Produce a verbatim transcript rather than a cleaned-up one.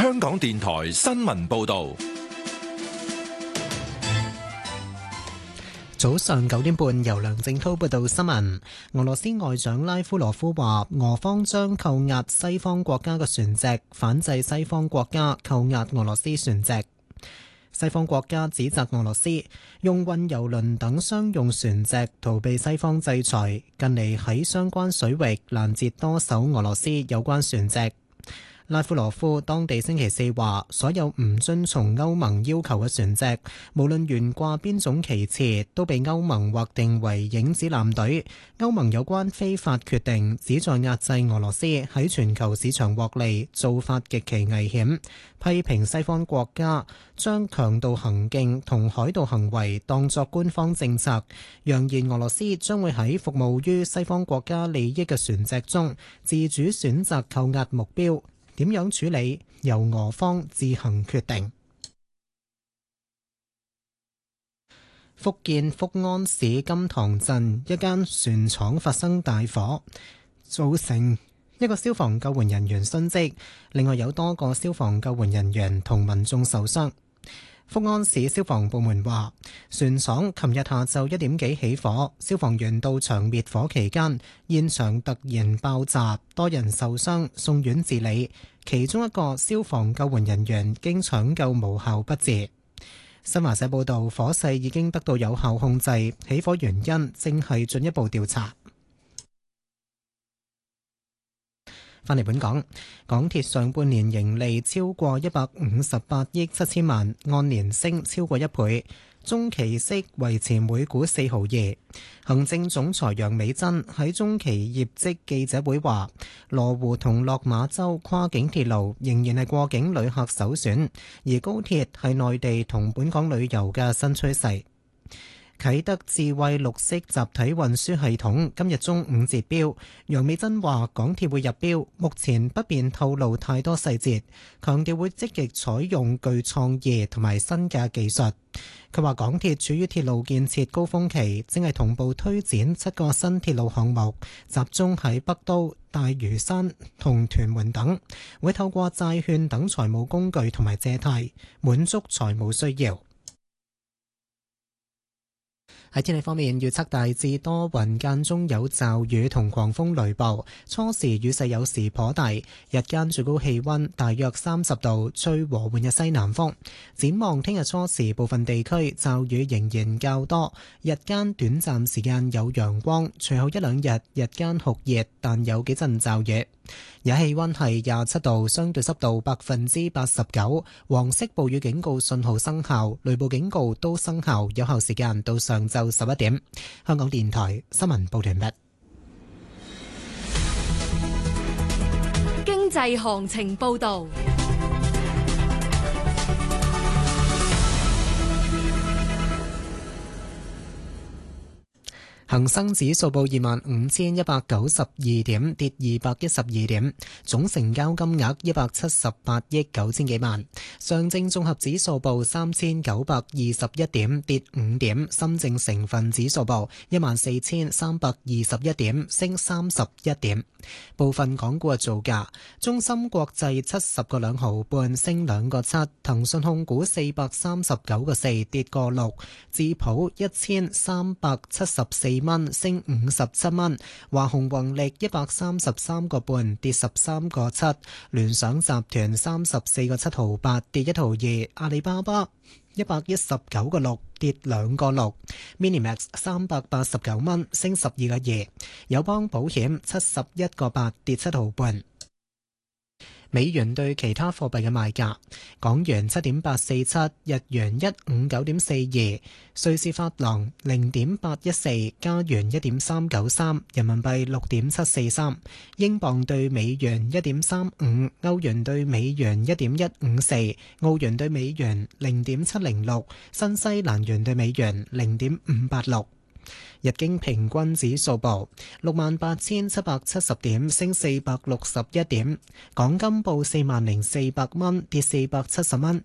香港電台新聞報道。 早上九點半，由梁正滔報道新聞。俄羅斯外長拉夫羅夫話，俄方將扣押西方國家嘅船隻，反制西方國家扣押俄羅斯船隻。西方國家指責俄羅斯用運油輪等商用船隻逃避西方制裁，近嚟喺相關水域攔截多艘俄羅斯有關船隻。拉夫羅夫當地星期四話，所有唔遵從歐盟要求嘅船隻，無論懸掛邊種旗幟，都被歐盟劃定為影子艦隊。歐盟有關非法決定旨在壓制俄羅斯喺全球市場獲利，做法極其危險，批評西方國家將強盜行徑同海盜行為當作官方政策，揚言俄羅斯將會喺服務於西方國家利益嘅船隻中自主選擇扣押目標。點樣處理，由俄方自行決定。福建福安市金塘鎮一間船廠發生大火，造成一個消防救援人員殉職，另外有多個消防救援人員同民眾受傷。福安市消防部門話，船廠琴日下晝一點幾起火，消防員到場滅火期間，現場突然爆炸，多人受傷，送院治理。其中一個消防救援人員經搶救無效不治。新華社報道，火勢已經得到有效控制，起火原因正係進一步調查。返嚟本港，港鐵上半年盈利超過一百五十八億七千萬，按年升超過一倍，中期息維持每股四毫二。行政總裁楊美珍喺中期業績記者會話，羅湖同落馬洲跨境鐵路仍然係過境旅客首選，而高鐵係內地同本港旅遊嘅新趨勢。啟德智慧綠色集體運輸系統今日中午截標，楊美珍話港鐵會入標，目前不便透露太多細節，強調會積極採用具創意同埋新嘅技術。佢話港鐵處於鐵路建設高峰期，正係同步推展七個新鐵路項目，集中喺北都、大嶼山同屯門等，會透過債券等財務工具同埋借貸，滿足財務需要。喺天氣方面，預測大致多雲，間中有驟雨同狂風雷暴，初時雨勢有時頗大，日間最高氣溫大約三十度，吹和緩嘅西南風。展望聽日初時部分地區驟雨仍然較多，日間短暫時間有陽光，隨後一兩日日間酷熱，但有幾陣驟雨。而氣溫係廿七度，相對濕度百分之八十九，黃色暴雨警告信號生效，雷暴警告都生效，有效時間到上晝十一點。香港電台新聞報道完畢。 經濟行情報道。 恒生指數報二萬五千一百九十二點，跌二百一十二點，總成交金額一百七十八億九千幾萬。上證綜合指數報三千九百二十一點，跌五點。深證成分指數報一萬四千三百二十一點，升三十一點。部分港股嘅造價：中芯國際七十個兩毫半，升兩個七；騰訊控股四百三十九個四，跌個六；智普一千三百七十四蚊，升五十七蚊；華虹宏力一百三十三個半，跌十三個七；聯想集團三十四個七毫八，跌一毫二；阿里巴巴一百一十九個六，跌兩個六 ，Minimax 三百八十九蚊，升十二個二，友邦保險七十一個八，跌七毫半。美元對其他貨幣嘅賣價：港元七點八四七，日元一五九點四二，瑞士法郎零點八一四，加元一點三九三，人民幣六點七四三，英鎊對美元一點三五，歐元對美元一點一五四，澳元對美元零點七零六，新西蘭元對美元零點五八六。日經平均指數報六萬八千七百七十點，升四百六十一點。港金報四萬零四百蚊，跌四百七十蚊。